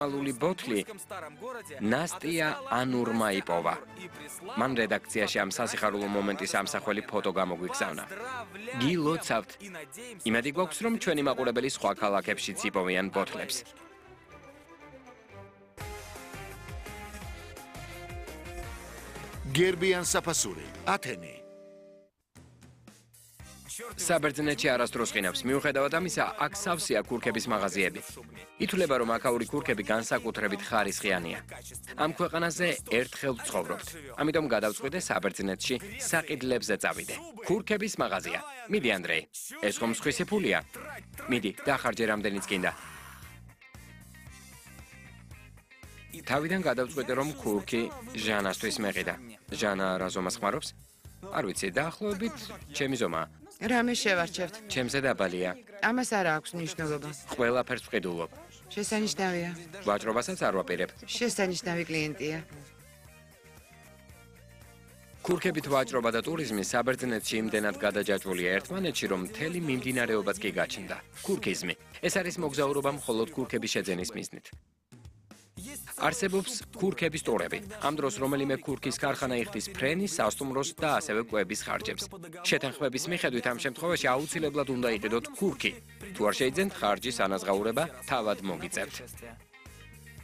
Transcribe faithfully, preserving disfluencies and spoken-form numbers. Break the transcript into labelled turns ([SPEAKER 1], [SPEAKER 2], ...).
[SPEAKER 1] ნორმალური ბოთლი ნასტია ანურმა იპოვა. მან რედაქციაში ამ სასიხარულო მომენტის ამსახველი ფოტო გამოგვიგზავნა. გილოცავთ. იმედი გვაქვს, რომ ჩვენი მაყურებელი სხვა ქალაქებშიც იპოვიან ბოთლებს.
[SPEAKER 2] გერბიან საფასური, ათენი.
[SPEAKER 1] საბერძნეთში არასდროს ყინავს. მიუხედავად ამისა, აქ სავსეა ქურქების მაღაზიები. ითვლება, რომ აქაური ქურქები განსაკუთრებით ხარისხიანია. ამ ქვეყანაზე ერთხელ ვცხოვრობთ. ამიტომ გადავწყვიტე საბერძნეთში საყიდლებზე წავიდე. ქურქების მაღაზია. მიდი, ანდრეი. ეს ხომ სხვისი ფულია? მიდი, დახარჯე რამდენიც გინდა. თავიდან გადავწყვიტე, რომ ქურქი ჟანასთვის მეყიდა. ჟანა რა ზომას ხმარობს? არ ვიცი, დაახლოებით ჩემი ზომაა.
[SPEAKER 3] რამე შევარჩევთ?
[SPEAKER 1] ჩემზე დაბალია.
[SPEAKER 3] ამას არა აქვს მნიშვნელობა.
[SPEAKER 1] ყველაფერს ვყიდულობ.
[SPEAKER 3] შესანიშნავია.
[SPEAKER 1] ვაჭრობასაც არ ვაპირებ.
[SPEAKER 3] შესანიშნავი კლიენტია.
[SPEAKER 1] ქურქებით ვაჭრობა და ტურიზმი საბერძნეთში იმდენად გადაჯაჭვულია ერთმანეთში, რომ მთელი მიმდინარეობაც კი გაჩნდა. ქურქიზმი. ეს არის მოგზაურობა მხოლოდ ქურქების შეძენის მიზნით. არსებობს ქურქების ტურები. ამ დროს რომელიმე ქურქის ქარხანა იხდის ფრენის, სასტუმროს და ასევე კვების ხარჯებს. შეთანხმების მიხედვით ამ შემთხვევაში აუცილებლად უნდა იყიდოთ ქურქი. თუ არ შეიძლებთ ხარჯის ანაზღაურება, თავად მოგიწევთ.